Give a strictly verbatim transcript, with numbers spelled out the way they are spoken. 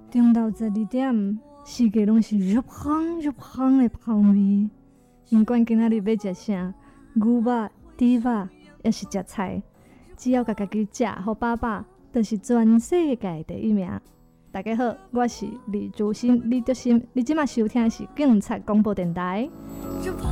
中昼十二点，四界拢是入香入香的香味。不管今仔日要食啥，牛肉、猪肉，还是食菜，只要甲家己食好饱饱，就是全世界第一名。大家好，我是李竹心、李竹心，你即马收听的是警察广播电台。